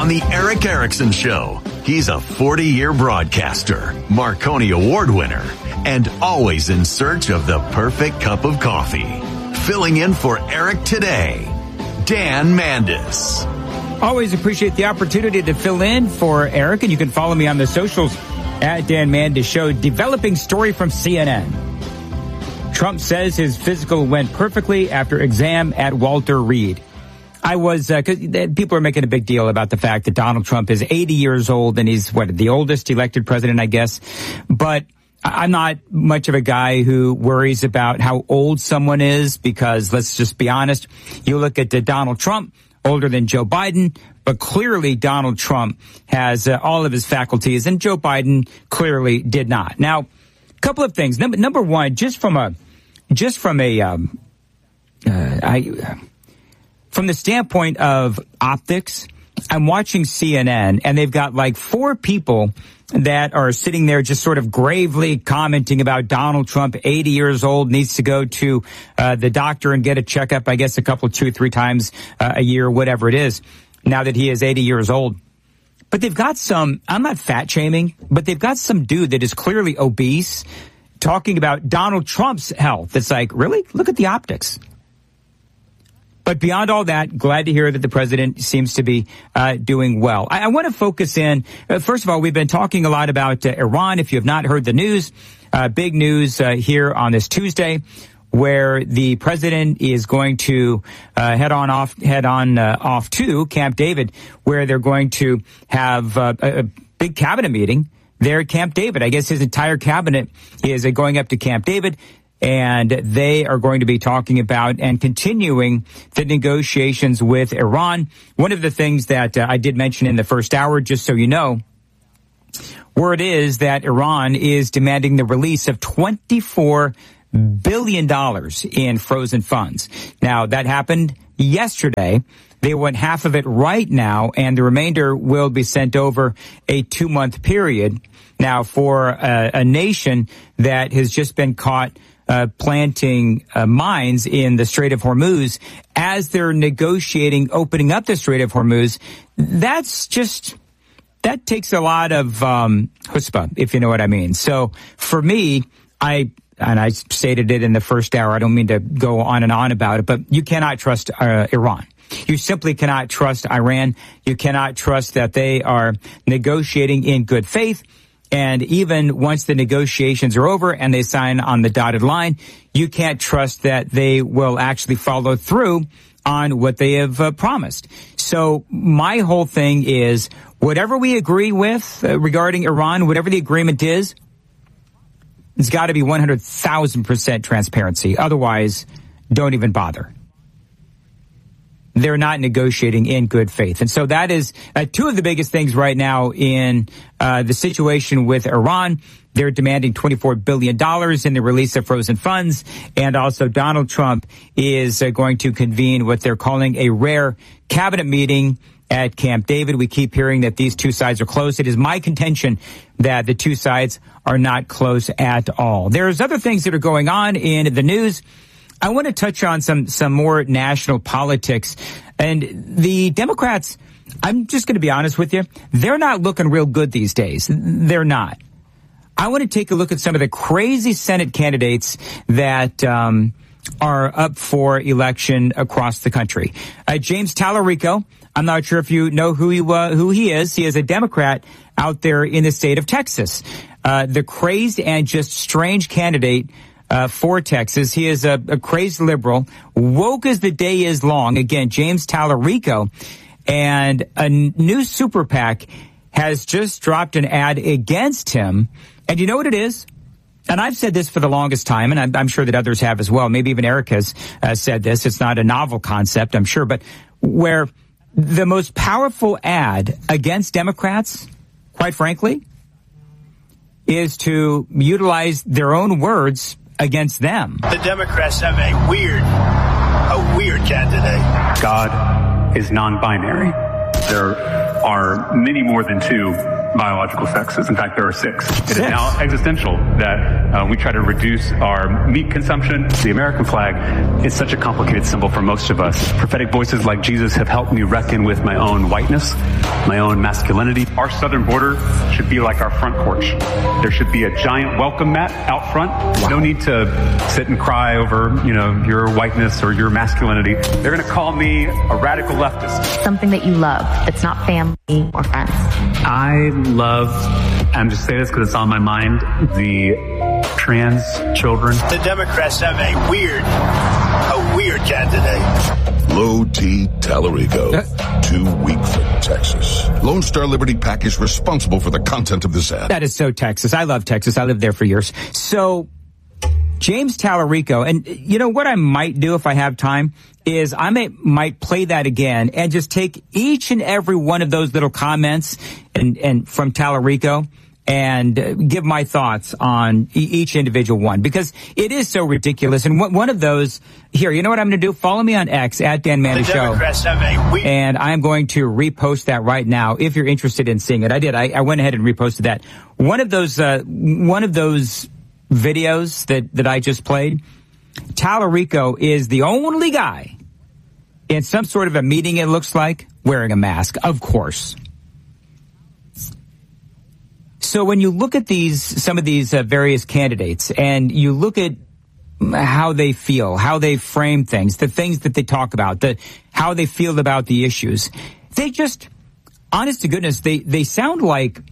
The Eric Erickson Show. He's a 40-year broadcaster, Marconi Award winner, and always in search of the perfect cup of coffee. Filling in for Eric today, Dan Mandis. Always appreciate the opportunity to fill in for Eric, and you can follow me on the socials at Dan Mandis Show. Developing story from CNN. Trump says his physical went perfectly after exam at Walter Reed. Cause people are making a big deal about the fact that Donald Trump is 80 years old and he's the oldest elected president, I guess. But I'm not much of a guy who worries about how old someone is, because let's just be honest. You look at Donald Trump, older than Joe Biden, but clearly Donald Trump has all of his faculties, and Joe Biden clearly did not. Now, a couple of things. Number one, from the standpoint of optics, I'm watching CNN, and they've got like 4 people that are sitting there just sort of gravely commenting about Donald Trump, 80 years old, needs to go to the doctor and get a checkup, I guess 2-3 times a year, whatever it is, now that he is 80 years old. But they've got some, I'm not fat shaming, but they've got some dude that is clearly obese talking about Donald Trump's health. It's like, really? Look at the optics. But beyond all that, glad to hear that the president seems to be doing well. I want to focus in. First of all, we've been talking a lot about Iran. If you have not heard the news, big news here on this Tuesday, where the president is going to head on off to Camp David, where they're going to have a big cabinet meeting there at Camp David. I guess his entire cabinet is going up to Camp David, and they are going to be talking about and continuing the negotiations with Iran. One of the things that I did mention in the first hour, just so you know, word is that Iran is demanding the release of $24 billion in frozen funds. Now, that happened yesterday. They want half of it right now, and the remainder will be sent over a 2-month period. Now, for a nation that has just been caught planting mines in the Strait of Hormuz, as they're negotiating opening up the Strait of Hormuz, that takes a lot of chutzpah, if you know what I mean. So for me, I stated it in the first hour, I don't mean to go on and on about it, but you cannot trust Iran. You simply cannot trust Iran. You cannot trust that they are negotiating in good faith. And even once the negotiations are over and they sign on the dotted line, you can't trust that they will actually follow through on what they have promised. So my whole thing is, whatever we agree with regarding Iran, whatever the agreement is, it's got to be 100,000% transparency. Otherwise, don't even bother. They're not negotiating in good faith. And so that is 2 of the biggest things right now in the situation with Iran. They're demanding $24 billion in the release of frozen funds. And also Donald Trump is going to convene what they're calling a rare cabinet meeting at Camp David. We keep hearing that these 2 sides are close. It is my contention that the 2 sides are not close at all. There's other things that are going on in the news. I want to touch on some more national politics. And the Democrats, I'm just going to be honest with you, they're not looking real good these days. They're not. I want to take a look at some of the crazy Senate candidates that are up for election across the country. James Tallarico, I'm not sure if you know who he is. He is a Democrat out there in the state of Texas. The crazed and just strange candidate for Texas. He is a crazed liberal, woke as the day is long. Again, James Tallarico. And a new super PAC has just dropped an ad against him. And you know what it is? And I've said this for the longest time, and I'm sure that others have as well. Maybe even Eric has said this. It's not a novel concept, I'm sure. But where the most powerful ad against Democrats, quite frankly, is to utilize their own words against them. The Democrats have a weird candidate. God is non-binary. There are many more than 2 biological sexes. In fact, there are 6. It is now existential that we try to reduce our meat consumption. The American flag is such a complicated symbol for most of us. Prophetic voices like Jesus have helped me reckon with my own whiteness, my own masculinity. Our southern border should be like our front porch. There should be a giant welcome mat out front. Wow. No need to sit and cry over, your whiteness or your masculinity. They're going to call me a radical leftist. Something that you love that's not family or friends. I love, I'm just saying this because it's on my mind, the trans children. The Democrats have a weird candidate. Low T Tallarico, too weak for Texas. Lone Star Liberty PAC is responsible for the content of this ad. That is so Texas. I love Texas. I lived there for years. So, James Tallarico, and you know what I might do if I have time is I might play that again and just take each and every one of those little comments and from Tallarico and give my thoughts on each individual one, because it is so ridiculous. And one of those here, you know what I'm going to do? Follow me on X at Dan Manning Show, and I'm going to repost that right now if you're interested in seeing it. I did. I went ahead and reposted that. One of those videos that I just played, Tallarico is the only guy in some sort of a meeting, it looks like, wearing a mask, of course. So when you look at some of these various candidates and you look at how they feel, how they frame things, the things that they talk about, how they feel about the issues, they just, honest to goodness, they sound like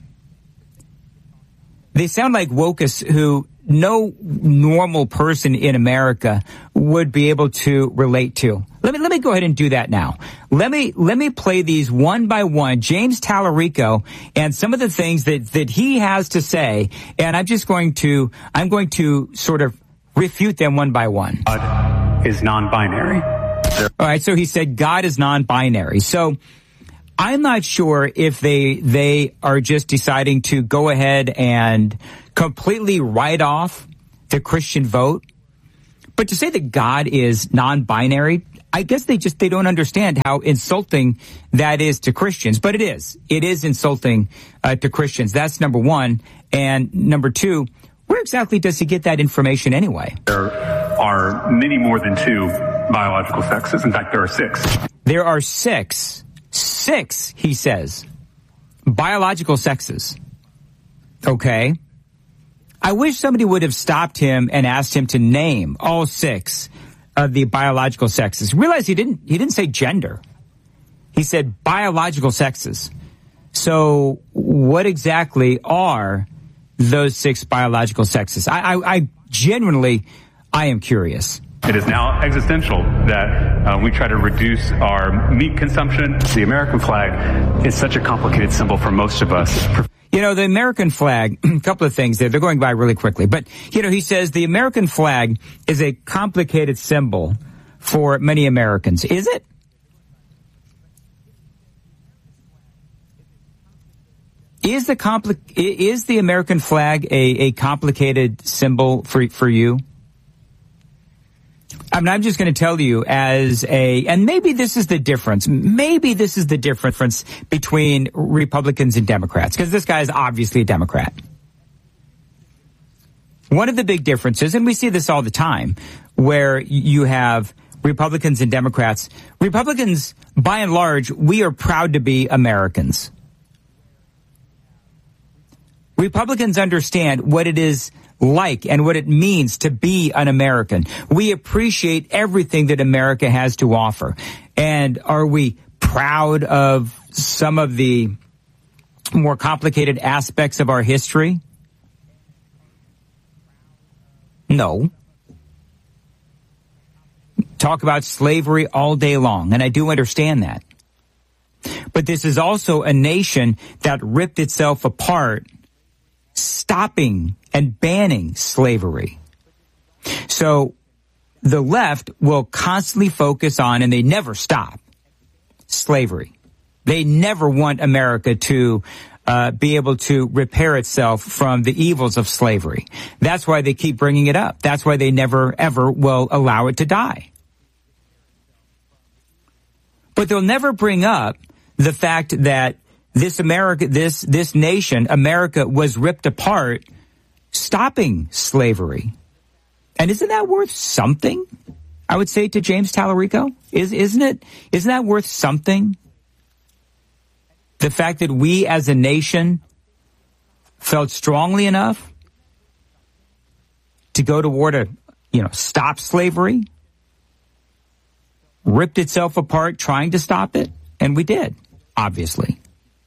wokists who no normal person in America would be able to relate to. Let me go ahead and do that now. Let me play these one by one. James Tallarico and some of the things that he has to say, and I'm going to sort of refute them one by one. God is non-binary. All right, so he said God is non-binary. So I'm not sure if they are just deciding to go ahead and completely write off the Christian vote. But to say that God is non-binary, I guess they don't understand how insulting that is to Christians. But it is insulting to Christians. That's number one. And number two, where exactly does he get that information anyway? There are many more than 2 biological sexes. In fact, there are 6. There are 6. 6, he says, biological sexes. Okay. I wish somebody would have stopped him and asked him to name all 6 of the biological sexes. Realize he didn't say gender. He said biological sexes. So what exactly are those 6 biological sexes? I genuinely am curious. It is now existential that we try to reduce our meat consumption. The American flag is such a complicated symbol for most of us. You know, the American flag, a couple of things there. They're going by really quickly. But, he says the American flag is a complicated symbol for many Americans. Is it? Is the American flag a complicated symbol for you? I mean, I'm just going to tell you and maybe this is the difference. Maybe this is the difference between Republicans and Democrats, because this guy is obviously a Democrat. One of the big differences, and we see this all the time, where you have Republicans and Democrats. Republicans, by and large, we are proud to be Americans. Republicans understand what it is like and what it means to be an American. We appreciate everything that America has to offer. And are we proud of some of the more complicated aspects of our history? No. Talk about slavery all day long, and I do understand that. But this is also a nation that ripped itself apart, stopping and banning slavery. So the left will constantly focus on, and they never stop, slavery. They never want America to be able to repair itself from the evils of slavery. That's why they keep bringing it up. That's why they never, ever will allow it to die. But they'll never bring up the fact that this nation, America, was ripped apart stopping slavery. And isn't that worth something? I would say to James Tallarico, isn't that worth something? The fact that we as a nation felt strongly enough to go to war to, stop slavery, ripped itself apart trying to stop it, and we did, obviously.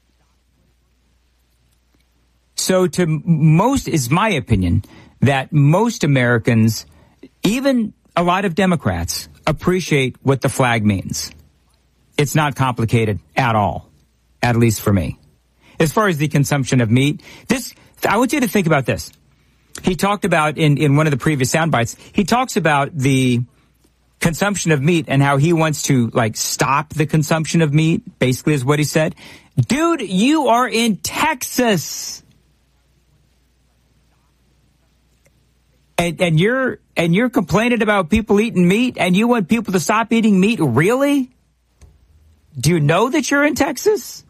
So is my opinion that most Americans, even a lot of Democrats, appreciate what the flag means. It's not complicated at all, at least for me. As far as the consumption of meat, I want you to think about this. He talked about in one of the previous sound bites, he talks about the consumption of meat and how he wants to stop the consumption of meat, basically is what he said. Dude, you are in Texas. And you're complaining about people eating meat and you want people to stop eating meat? Really? Do you know that you're in Texas?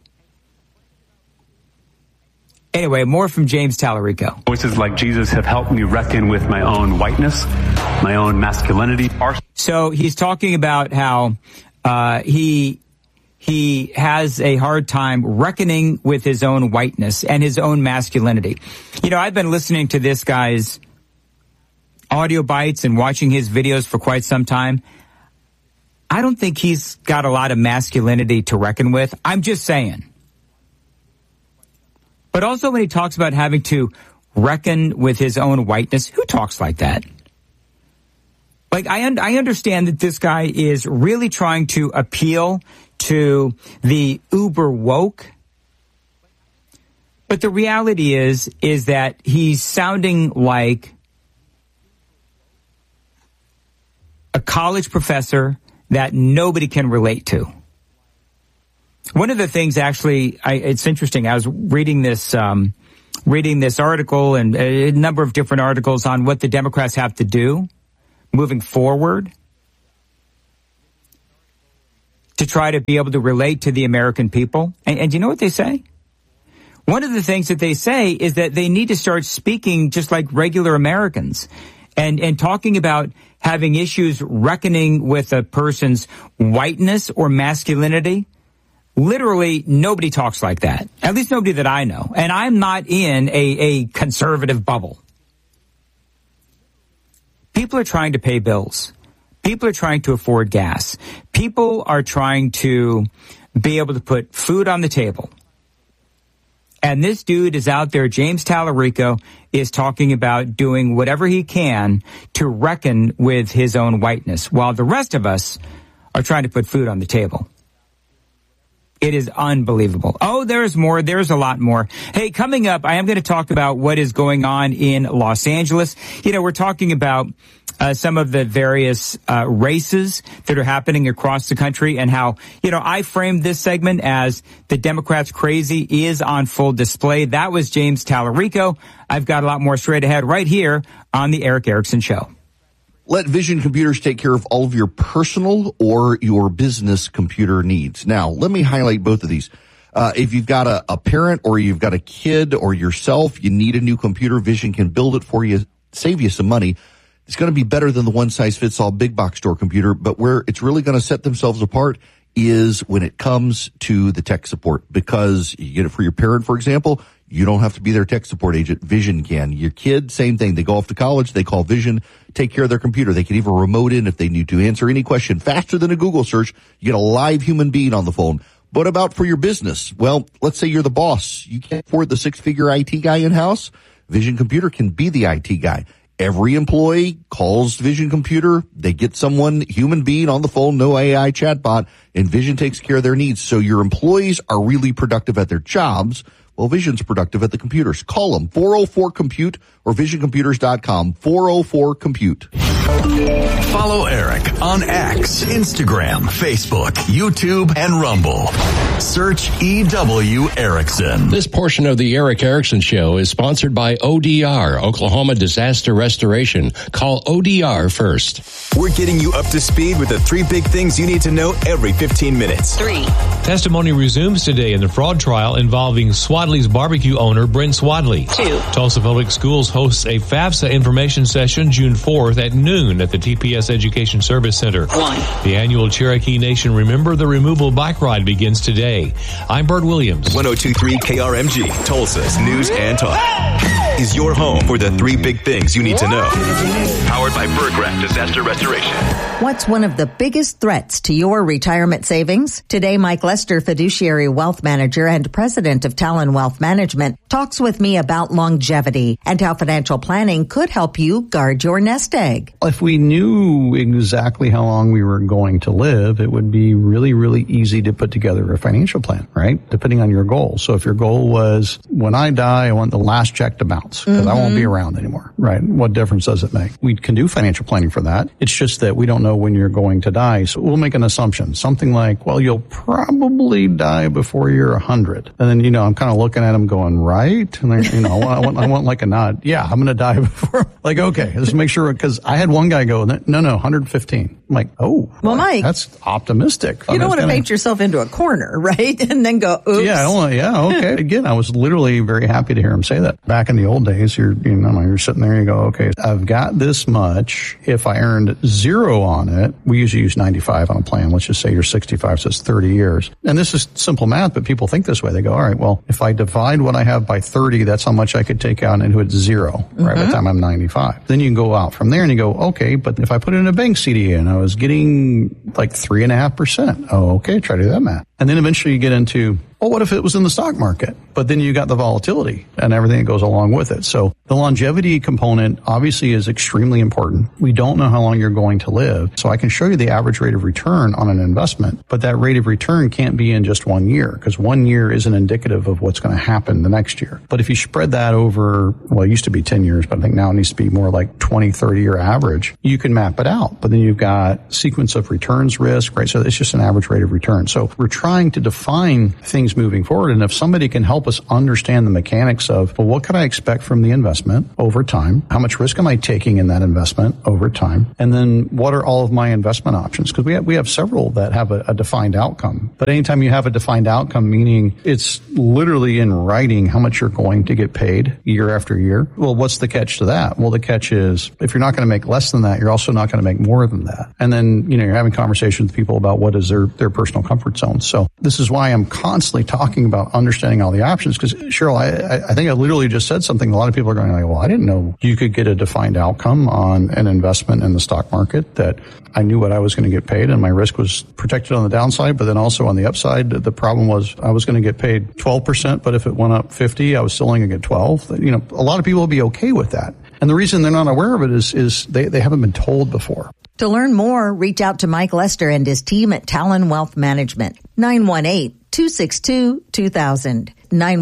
Anyway, more from James Tallarico. Voices like Jesus have helped me reckon with my own whiteness, my own masculinity. So he's talking about how he has a hard time reckoning with his own whiteness and his own masculinity. I've been listening to this guy's audio bites and watching his videos for quite some time. I don't think he's got a lot of masculinity to reckon with. I'm just saying. But also when he talks about having to reckon with his own whiteness, who talks like that? I understand that this guy is really trying to appeal to the uber woke. But the reality is that he's sounding like a college professor that nobody can relate to. One of the things, actually, it's interesting. I was reading this article and a number of different articles on what the Democrats have to do moving forward to try to be able to relate to the American people. And you know what they say? One of the things that they say is that they need to start speaking just like regular Americans and talking about having issues reckoning with a person's whiteness or masculinity. Literally, nobody talks like that. At least nobody that I know. And I'm not in a conservative bubble. People are trying to pay bills. People are trying to afford gas. People are trying to be able to put food on the table. And this dude is out there, James Tallarico, is talking about doing whatever he can to reckon with his own whiteness, while the rest of us are trying to put food on the table. It is unbelievable. Oh, there's more. There's a lot more. Hey, coming up, I am going to talk about what is going on in Los Angeles. We're talking about some of the various races that are happening across the country and how, I framed this segment as the Democrats' crazy is on full display. That was James Tallarico. I've got a lot more straight ahead right here on the Erick Erickson Show. Let Vision Computers take care of all of your personal or your business computer needs. Now, let me highlight both of these. If you've got a parent or you've got a kid or yourself, you need a new computer, Vision can build it for you, save you some money. It's going to be better than the one-size-fits-all big box store computer, but where it's really going to set themselves apart is when it comes to the tech support. Because you get it for your parent, for example, you don't have to be their tech support agent. Vision can. Your kid, same thing. They go off to college. They call Vision, take care of their computer. They can even remote in if they need to answer any question faster than a Google search. You get a live human being on the phone. What about for your business? Well, let's say you're the boss. You can't afford the six-figure IT guy in-house. Vision Computer can be the IT guy. Every employee calls Vision Computer. They get someone, human being on the phone, no AI chatbot, and Vision takes care of their needs. So your employees are really productive at their jobs. Well, Vision's productive at the computers. Call them, 404-COMPUTE or visioncomputers.com, 404-COMPUTE. Follow Eric on X, Instagram, Facebook, YouTube, and Rumble. Search EW Erickson. This portion of the Eric Erickson Show is sponsored by ODR, Oklahoma Disaster Restoration. Call ODR first. We're getting you up to speed with the 3 big things you need to know every 15 minutes. 3. Testimony resumes today in the fraud trial involving Swadley's barbecue owner, Brent Swadley. 2. Tulsa Public Schools hosts a FAFSA information session June 4th at noon at the TPS Education Service Center. 1. The annual Cherokee Nation Remember the Removal bike ride begins today. I'm Bert Williams. 102.3 KRMG, Tulsa's News and Talk. Is your home for the 3 big things you need to know. Powered by Berggraf Disaster Restoration. What's one of the biggest threats to your retirement savings? Today, Mike Lester, fiduciary wealth manager and president of Talon Wealth Management, talks with me about longevity and how financial planning could help you guard your nest egg. If we knew exactly how long we were going to live, it would be really, really easy to put together a financial plan, right? Depending on your goal. So if your goal was, when I die, I want the last check to bounce because I won't be around anymore, right? What difference does it make? We can do financial planning for that. It's just that we don't know when you're going to die. So we'll make an assumption, something like, well, you'll probably die before you're 100. And then, I'm kind of looking at them going, right? And then, I want like a nod. Yeah, I'm going to die before. Like, okay, let's make sure, because I had one guy go, no, 115. I'm like, oh, well, Mike, that's optimistic. You don't want to paint yourself into a corner, right? And then go, oops. Yeah, okay. Again, I was literally very happy to hear him say that. Back in the old days, you're sitting there, you go, okay, I've got this much. If I earned 0 on it, we usually use 95 on a plan. Let's just say you're 65, so it's 30 years. And this is simple math, but people think this way. They go, all right, well, if I divide what I have by 30, that's how much I could take out and it's 0, right, by the time I'm 95. Then you can go out from there and you go, okay, but if I put it in a bank CD and I was getting like 3.5%. Oh, okay, try to do that math. And then eventually you get into, well, what if it was in the stock market? But then you got the volatility and everything that goes along with it. So the longevity component obviously is extremely important. We don't know how long you're going to live. So I can show you the average rate of return on an investment, but that rate of return can't be in just 1 year because 1 year isn't indicative of what's going to happen the next year. But if you spread that over, well, it used to be 10 years, but I think now it needs to be more like 20, 30 year average, you can map it out. But then you've got sequence of returns risk, right? So it's just an average rate of return. So we're trying to define things moving forward. And if somebody can help us understand the mechanics of, well, what could I expect from the investment over time? How much risk am I taking in that investment over time? And then what are all of my investment options? Because we have several that have a defined outcome. But anytime you have a defined outcome, meaning it's literally in writing how much you're going to get paid year after year, well, what's the catch to that? Well, the catch is if you're not going to make less than that, you're also not going to make more than that. And then, you're having conversations with people about what is their personal comfort zone. So this is why I'm constantly talking about understanding all the options. Because Cheryl, I think I literally just said something. A lot of people are going like, well, I didn't know you could get a defined outcome on an investment in the stock market, that I knew what I was going to get paid and my risk was protected on the downside, but then also on the upside, the problem was I was going to get paid 12%, but if it went up 50, I was still only going to get 12. A lot of people will be okay with that. And the reason they're not aware of it is they haven't been told before. To learn more, reach out to Mike Lester and his team at Talon Wealth Management. 918-262-2000.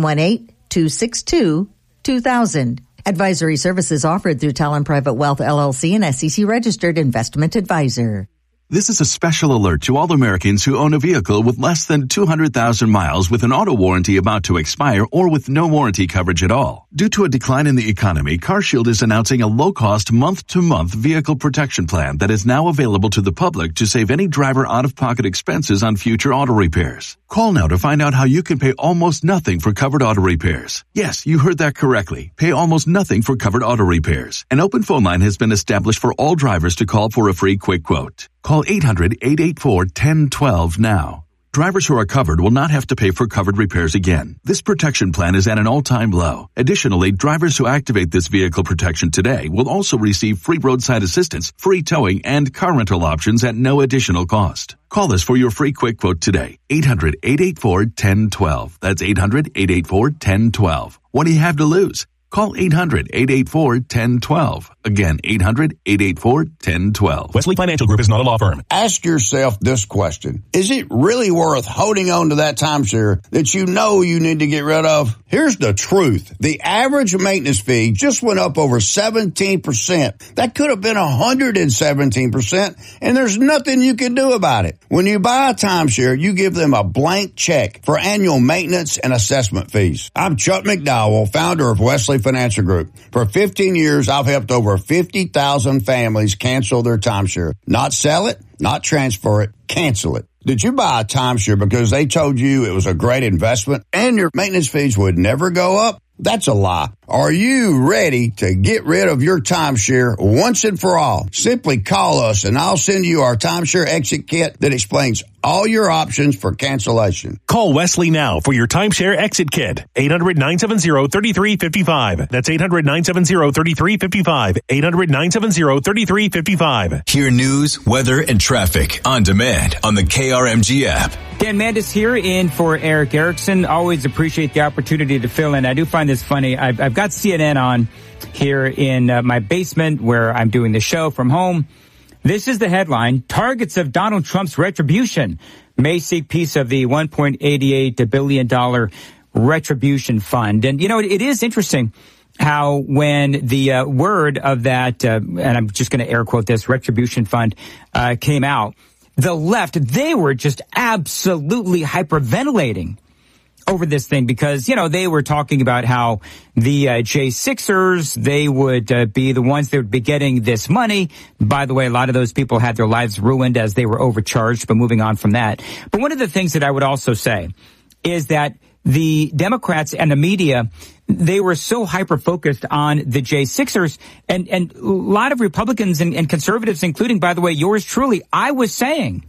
918-262-2000. Advisory services offered through Talon Private Wealth LLC, and SEC registered investment advisor. This is a special alert to all Americans who own a vehicle with less than 200,000 miles with an auto warranty about to expire or with no warranty coverage at all. Due to a decline in the economy, CarShield is announcing a low-cost month-to-month vehicle protection plan that is now available to the public to save any driver out-of-pocket expenses on future auto repairs. Call now to find out how you can pay almost nothing for covered auto repairs. Yes, you heard that correctly. Pay almost nothing for covered auto repairs. An open phone line has been established for all drivers to call for a free quick quote. Call 800-884-1012 now. Drivers who are covered will not have to pay for covered repairs again. This protection plan is at an all-time low. Additionally, drivers who activate this vehicle protection today will also receive free roadside assistance, free towing, and car rental options at no additional cost. Call us for your free quick quote today. 800-884-1012. That's 800-884-1012. What do you have to lose? Call 800-884-1012. Again, 800-884-1012. Wesley Financial Group is not a law firm. Ask yourself this question. Is it really worth holding on to that timeshare that you know you need to get rid of? Here's the truth. The average maintenance fee just went up over 17%. That could have been 117%, and there's nothing you can do about it. When you buy a timeshare, you give them a blank check for annual maintenance and assessment fees. I'm Chuck McDowell, founder of Wesley Financial Group. For 15 years, I've helped over 50,000 families cancel their timeshare. Not sell it, not transfer it, cancel it. Did you buy a timeshare because they told you it was a great investment and your maintenance fees would never go up? That's a lie. Are you ready to get rid of your timeshare once and for all? Simply call us and I'll send you our timeshare exit kit that explains all your options for cancellation. Call Wesley now for your timeshare exit kit. 800-970-3355. That's 800-970-3355. 800-970-3355. Hear news, weather, and traffic on demand on the KRMG app. Dan Mandis here in for Eric Erickson. Always appreciate the opportunity to fill in. I do find this funny. I've got CNN on here in my basement where I'm doing the show from home. This is the headline. Targets of Donald Trump's retribution may seek piece of the $1.88 billion retribution fund. And, you know, it is interesting how when the word of that, and I'm just going to air quote this, retribution fund came out, the left, they were just absolutely hyperventilating over this thing because, you know, they were talking about how the J6ers, they would be the ones that would be getting this money. By the way, a lot of those people had their lives ruined as they were overcharged, but moving on from that. But one of the things that I would also say is that the Democrats and the media, they were so hyper-focused on the J6ers and a lot of Republicans and conservatives, including, by the way, yours truly, I was saying,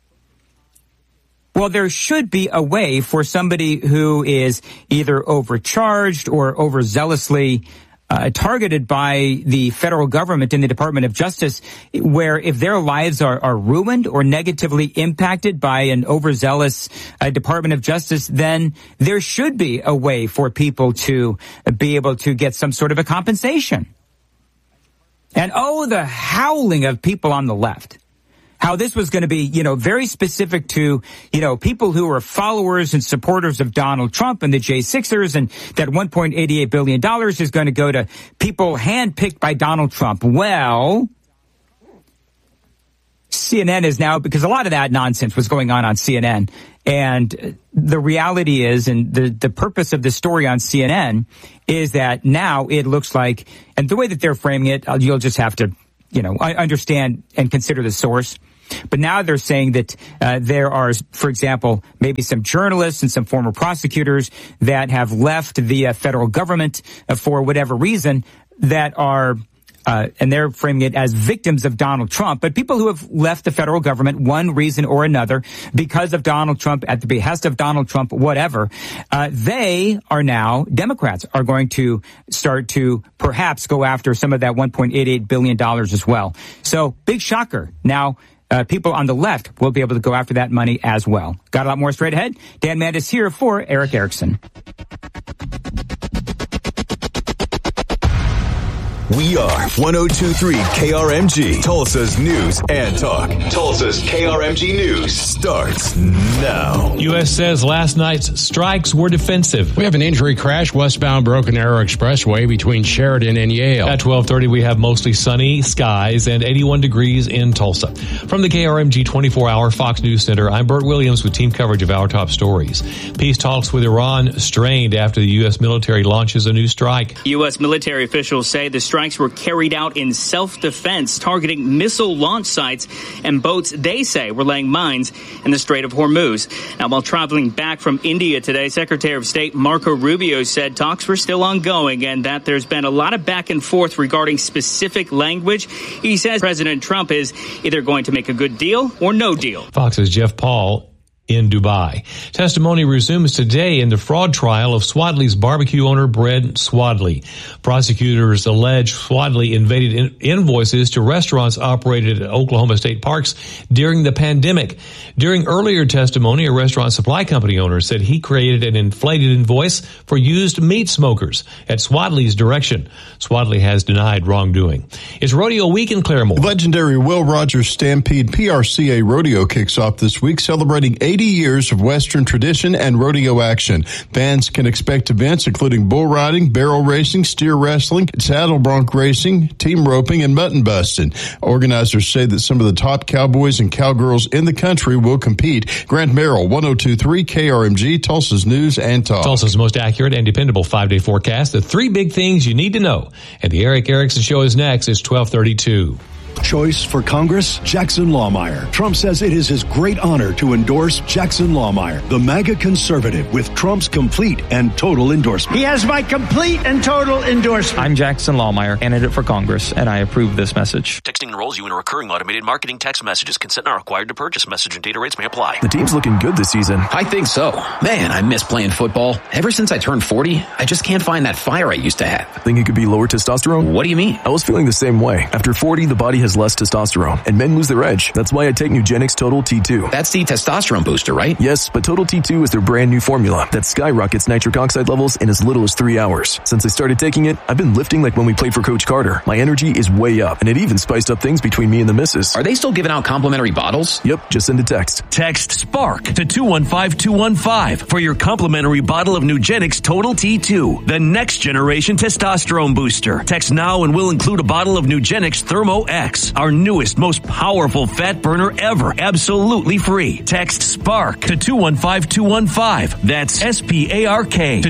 well, there should be a way for somebody who is either overcharged or overzealously targeted by the federal government and the Department of Justice, where if their lives are ruined or negatively impacted by an overzealous Department of Justice, then there should be a way for people to be able to get some sort of a compensation. And the howling of people on the left. How this was going to be, you know, very specific to, you know, people who are followers and supporters of Donald Trump and the J6ers, and that $1.88 billion is going to go to people handpicked by Donald Trump. Well, CNN is now, because a lot of that nonsense was going on CNN, and the reality is, and the purpose of the story on CNN is that now it looks like, and the way that they're framing it, you'll just have to, you know, understand and consider the source. But now they're saying that there are, for example, maybe some journalists and some former prosecutors that have left the federal government for whatever reason that are, and they're framing it as victims of Donald Trump, but people who have left the federal government one reason or another because of Donald Trump, at the behest of Donald Trump, whatever, they are now, Democrats are going to start to perhaps go after some of that $1.88 billion as well. So big shocker. Now, people on the left will be able to go after that money as well. Got a lot more straight ahead. Dan Mandis here for Eric Erickson. We are 102.3 KRMG, Tulsa's news and talk. Tulsa's KRMG News starts now. U.S. says last night's strikes were defensive. We have an injury crash westbound Broken Arrow Expressway between Sheridan and Yale. At 12:30, we have mostly sunny skies and 81 degrees in Tulsa. From the KRMG 24-hour Fox News Center, I'm Burt Williams with team coverage of our top stories. Peace talks with Iran strained after the U.S. military launches a new strike. U.S. military officials say the strikes were carried out in self-defense, targeting missile launch sites and boats they say were laying mines in the Strait of Hormuz. Now, while traveling back from India today, Secretary of State Marco Rubio said talks were still ongoing and that there's been a lot of back and forth regarding specific language. He says President Trump is either going to make a good deal or no deal. Fox's Jeff Paul in Dubai. Testimony resumes today in the fraud trial of Swadley's barbecue owner, Brent Swadley. Prosecutors allege Swadley invaded invoices to restaurants operated at Oklahoma State parks during the pandemic. During earlier testimony, a restaurant supply company owner said he created an inflated invoice for used meat smokers at Swadley's direction. Swadley has denied wrongdoing. It's Rodeo Week in Claremore. Legendary Will Rogers Stampede PRCA Rodeo kicks off this week, celebrating 80 80 years of Western tradition and rodeo action. Fans can expect events including bull riding, barrel racing, steer wrestling, saddle bronc racing, team roping, and mutton busting. Organizers say that some of the top cowboys and cowgirls in the country will compete. Grant Merrill, 102.3 KRMG, Tulsa's News and Talk. Tulsa's most accurate and dependable 5-day forecast. The 3 big things you need to know. And the Eric Erickson Show is next. It's 12:32. Choice for Congress? Jackson Lahmeyer. Trump says it is his great honor to endorse Jackson Lahmeyer, the MAGA conservative with Trump's complete and total endorsement. He has my complete and total endorsement. I'm Jackson Lahmeyer, candidate for Congress, and I approve this message. Texting enrolls you in a recurring automated marketing text messages. Consent not required to purchase. Message and data rates may apply. The team's looking good this season. I think so. Man, I miss playing football. Ever since I turned 40, I just can't find that fire I used to have. Think it could be lower testosterone? What do you mean? I was feeling the same way. After 40, the body has less testosterone, and men lose their edge. That's why I take Nugenix Total T2. That's the testosterone booster, right? Yes, but Total T2 is their brand new formula that skyrockets nitric oxide levels in as little as 3 hours. Since I started taking it, I've been lifting like when we played for Coach Carter. My energy is way up, and it even spiced up things between me and the missus. Are they still giving out complimentary bottles? Yep, just send a text. Text SPARK to 215-215 for your complimentary bottle of Nugenix Total T2, the next generation testosterone booster. Text now and we'll include a bottle of Nugenix Thermo X, our newest, most powerful fat burner ever, absolutely free. Text SPARK to 215-215. That's SPARK to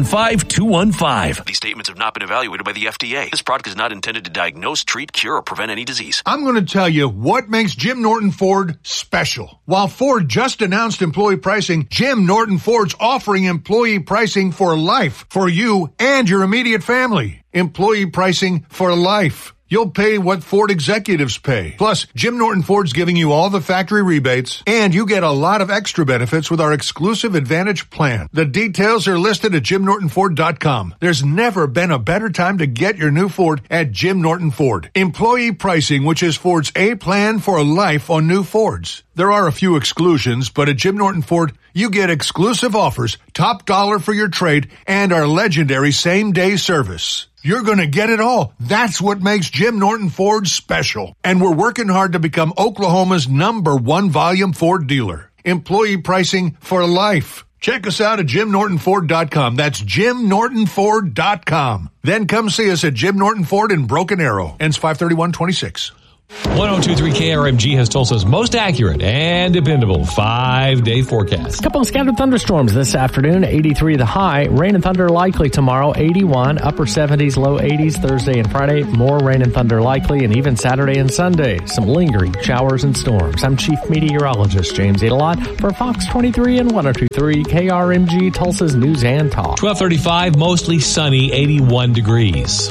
215-215. These statements have not been evaluated by the FDA. This product is not intended to diagnose, treat, cure, or prevent any disease. I'm going to tell you what makes Jim Norton Ford special. While Ford just announced employee pricing, Jim Norton Ford's offering employee pricing for life for you and your immediate family. Employee pricing for life. You'll pay what Ford executives pay. Plus, Jim Norton Ford's giving you all the factory rebates, and you get a lot of extra benefits with our exclusive Advantage plan. The details are listed at JimNortonFord.com. There's never been a better time to get your new Ford at Jim Norton Ford. Employee pricing, which is Ford's A plan for life on new Fords. There are a few exclusions, but at Jim Norton Ford, you get exclusive offers, top dollar for your trade, and our legendary same-day service. You're going to get it all. That's what makes Jim Norton Ford special. And we're working hard to become Oklahoma's #1 volume Ford dealer. Employee pricing for life. Check us out at JimNortonFord.com. That's JimNortonFord.com. Then come see us at Jim Norton Ford in Broken Arrow. Ends 5/31/26. 102.3 KRMG has Tulsa's most accurate and dependable 5-day forecast. A couple of scattered thunderstorms this afternoon, 83 the high. Rain and thunder likely tomorrow, 81. Upper 70s, low 80s Thursday and Friday. More rain and thunder likely, and even Saturday and Sunday. Some lingering showers and storms. I'm Chief Meteorologist James Adelot for Fox 23 and 102.3 KRMG, Tulsa's News and Talk. 12:35, mostly sunny, 81 degrees.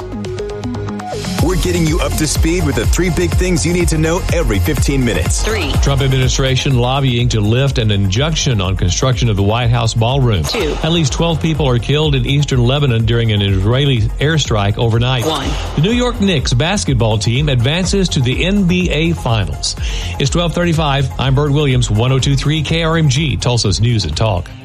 We're getting you up to speed with the 3 big things you need to know every 15 minutes. 3. Trump administration lobbying to lift an injunction on construction of the White House ballroom. 2. At least 12 people are killed in eastern Lebanon during an Israeli airstrike overnight. 1. The New York Knicks basketball team advances to the NBA Finals. It's 12:35. I'm Bert Williams, 102.3 KRMG, Tulsa's News and Talk.